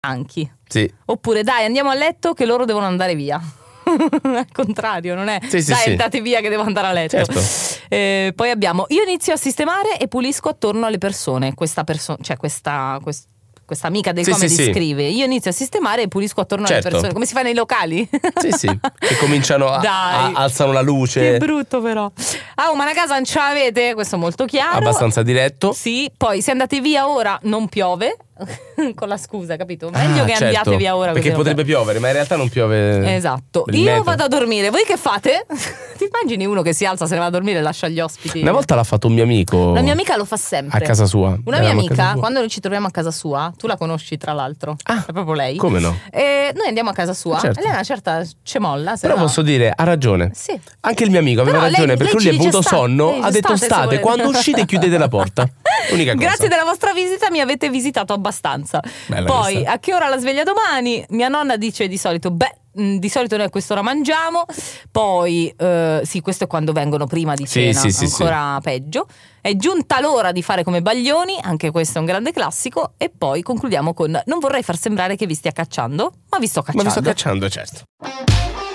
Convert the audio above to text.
stanchi. Sì. Oppure dai, andiamo a letto che loro devono andare via. Al contrario, non è dai, andate via che devo andare a letto. Certo. Poi abbiamo io inizio a sistemare e pulisco attorno alle persone. Questa amica del Comedy scrive io inizio a sistemare e pulisco attorno alle persone. Come si fa nei locali? Sì, che cominciano alzano la luce. Che brutto però. Ma una casa non ce l'avete? Questo è molto chiaro. Abbastanza diretto. Sì, poi se andate via ora non piove. Con la scusa, capito? Meglio che andiate via ora. Perché potrebbe piovere, ma in realtà non piove. Esatto. Io vado a dormire. Voi che fate? Ti immagini uno che si alza, se ne va a dormire e lascia gli ospiti? Una volta l'ha fatto un mio amico. La mia amica lo fa sempre. A casa sua. Una mia amica, quando noi ci troviamo a casa sua, tu la conosci tra l'altro. È proprio lei. Come no? E noi andiamo a casa sua. Certo. E lei una certa cemolla. Però posso dire, ha ragione. Sì. Anche il mio amico aveva ragione, perché lui è avuto sonno, ha detto state, quando uscite chiudete la porta. Unica cosa. Grazie della vostra visita, mi avete visitato abbastanza. Bella poi questa. A che ora la sveglia domani? Mia nonna dice di solito di solito noi a quest'ora mangiamo. Poi sì, questo è quando vengono prima di cena, ancora peggio. È giunta l'ora di fare come Baglioni, anche questo è un grande classico. E poi concludiamo con non vorrei far sembrare che vi stia cacciando, ma vi sto cacciando. Ma vi sto cacciando, certo.